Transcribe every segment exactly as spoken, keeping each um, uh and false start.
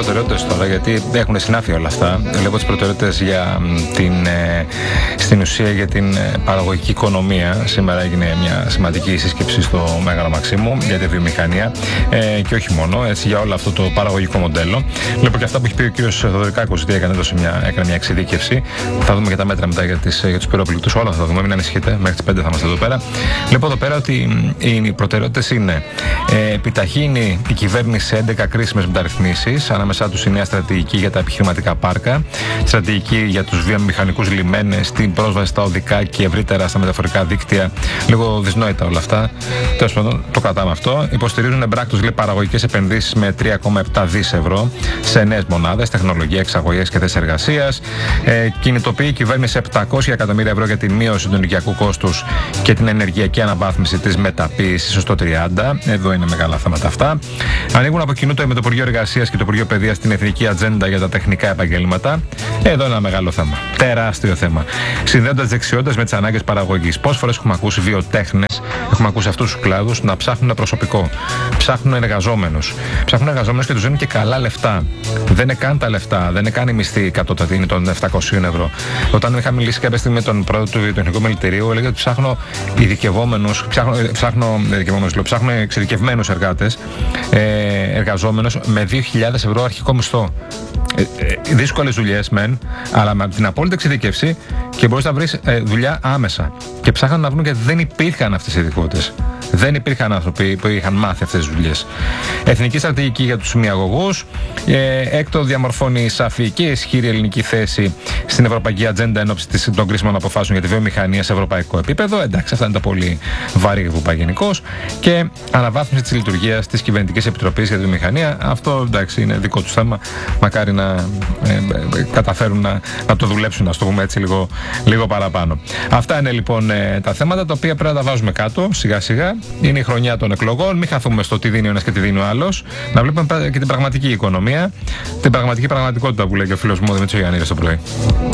προτεραιότητες τώρα, γιατί έχουν συνάφεια όλα αυτά. Βλέπω τις προτεραιότητες για την, ε, στην ουσία για την παραγωγική οικονομία. Σήμερα έγινε μια σημαντική σύσκεψη στο Μέγαρο Μαξίμου για τη βιομηχανία ε, και όχι μόνο, έτσι, για όλο αυτό το παραγωγικό μοντέλο. Βλέπω και αυτά που έχει πει ο κ. Θεοδωρικάκος, ότι έκανε, μια, έκανε μια εξειδίκευση. Θα δούμε και τα μέτρα μετά για, τις, για τους πυροπληκτούς. Όλα θα τα δούμε, μην ανησυχείτε. Μέχρι τις πέντε θα είμαστε εδώ πέρα. Βλέπω εδώ πέρα ότι οι προτεραιότητες είναι ε, επιταχύνει η κυβέρνηση έντεκα κρίσιμες μεταρρυθμίσεις. Ανάμεσά τους η νέα στρατηγική για τα επιχειρηματικά πάρκα, στρατηγική για τους βιομηχανικούς λιμένες, την πρόσβαση στα οδικά και ευρύτερα στα μεταφορικά δίκτυα. Λίγο δυσνόητα όλα αυτά. Τέλος πάντων, το κρατάμε αυτό. Υποστηρίζουν εμπράκτως παραγωγικές επενδύσεις με τρία κόμμα επτά δισεκατομμύρια ευρώ σε νέες μονάδες, τεχνολογία, εξαγωγές και θέσεις εργασίας. Ε, κινητοποιεί η κυβέρνηση επτακόσια εκατομμύρια ευρώ για τη μείωση του ενεργειακού κόστους και την ενεργειακή αναβάθμιση της μεταποίησης ως το τριάντα. Εδώ είναι μεγάλα θέματα αυτά. Ανοίγουν από κοινού το Υπουργείο Εργασίας και το Υπουργείο Παιδείας την Εθνική Ατζέντα για τα τεχνικά επαγγέλματα. Εδώ είναι ένα μεγάλο θέμα. Τεράστιο θέμα. Συνδέοντας δεξιότητες με τις ανάγκες παραγωγής. Πόσες φορές έχουμε ακούσει βιοτέχνες, έχουμε ακούσει αυτούς τους κλάδους να ψάχνουν προσωπικό. Ψάχνουν εργαζόμενους. Ψάχνουν εργαζόμενους και τους δίνουν και καλά λεφτά. Δεν είναι καν τα λεφτά, δεν είναι καν η μισθή κατώτατη, είναι των επτακόσια ευρώ. Όταν είχα μιλήσει κάποια στιγμή με τον πρόεδρο του Βιοτεχνικού Μελητηρίου, έλεγε ότι ψάχνω ειδικευόμενους, ψάχνω, ψάχνω, ειδικευόμενους, λέω, ψάχνω εξειδικευμένους εργάτες, ε, εργαζόμενους με δύο χιλιάδες ευρώ αρχικό μισθό. Ε, ε, δύσκολες δουλειές μεν, αλλά με την απόλυτη εξειδικεύση και μπορείς να βρεις ε, δουλειά άμεσα. Και ψάχναν να βρουν, γιατί δεν υπήρχαν αυτές οι ειδικότητες. Δεν υπήρχαν άνθρωποι που είχαν μάθει αυτές τις δουλειές. Εθνική στρατηγική για τους μυαγωγούς. Ε, έκτο, διαμορφώνει σαφή και ισχυρή ελληνική θέση στην Ευρωπαϊκή Ατζέντα εν ώψη των κρίσιμων αποφάσεων για τη βιομηχανία σε ευρωπαϊκό επίπεδο. Εντάξει, αυτά είναι τα πολύ βαρύ που πάει γενικώς. Και αναβάθμιση της λειτουργίας της Κυβερνητικής Επιτροπής για τη Βιομηχανία. Αυτό, εντάξει, είναι δικό του θέμα. Μακάρι να ε, ε, καταφέρουν να, να το δουλέψουν, να το πούμε έτσι, λίγο, λίγο παραπάνω. Αυτά είναι λοιπόν ε, τα θέματα τα οποία πρέπει να τα βάζουμε κάτω σιγά σιγά. Είναι η χρονιά των εκλογών. Μην χαθούμε στο τι δίνει ο ένας και τι δίνει ο άλλος. Να βλέπουμε και την πραγματική οικονομία, την πραγματική πραγματικότητα που λέει και ο φίλος μου Δημήτρης Γιαννίδης το πρωί.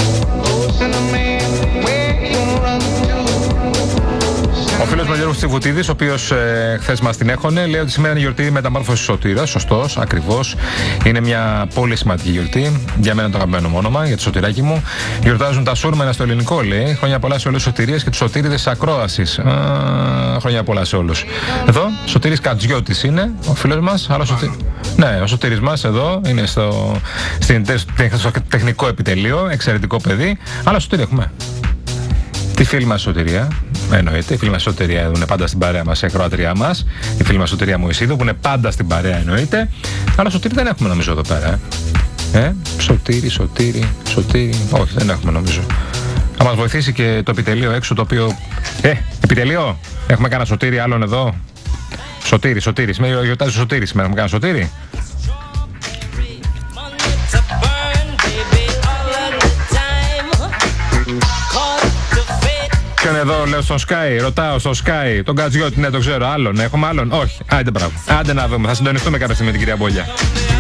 Ο φίλος μου Γιώργος Τσιβουτίδης, ο οποίος ε, χθες μας την έχωνε, λέει ότι σήμερα είναι γιορτή μεταμόρφωσης Σωτήρας. Σωστός, ακριβώς. Είναι μια πολύ σημαντική γιορτή. Για μένα το αγαπημένο μου όνομα, για το Σωτηράκι μου. Γιορτάζουν τα Σούρμενα στο ελληνικό, λέει. Χρόνια πολλά σε όλους τους Σωτηρίες και τους Σωτήριδες της Ακρόασης. Α, χρόνια πολλά σε όλους. Εδώ, Σωτήρης Κατζιώτης είναι ο φίλος μας. Άλλο Σωτήρ... Ναι, ο Σωτήρης μας εδώ είναι στο, στην, στο τεχνικό επιτελείο. Εξαιρετικό παιδί. Αλλά Σωτήρι έχουμε. Τη φίλη μας Σωτηρία, εννοείται. Η φίλη μας Σωτηρία είναι πάντα στην παρέα μας, η ακροάτριά μας. Η φίλη μας Σωτηρία Μωυσίδου που είναι πάντα στην παρέα, εννοείται. Αλλά Σωτήρι δεν έχουμε νομίζω εδώ πέρα. Ε, ε Σωτήρι, Σωτήρι, Σωτήρι. Όχι, δεν έχουμε νομίζω. Θα μας βοηθήσει και το επιτελείο έξω, το οποίο. Ε, επιτελείο! Έχουμε κανένα Σωτήρι άλλον εδώ. Σωτήρι, Σωτήρι. Σήμερα γιορτάζει ο Σωτήρης σήμερα. Έχουμε κανένα Σωτήρι. Ποιον εδώ, λέω στο Sky, ρωτάω στο Sky, τον Κατζιώτη, ναι το ξέρω, άλλον, έχουμε άλλον, όχι, άντε μπράβο, άντε να δούμε, θα συντονιστούμε κάποια στιγμή με την κυρία Μπόλια.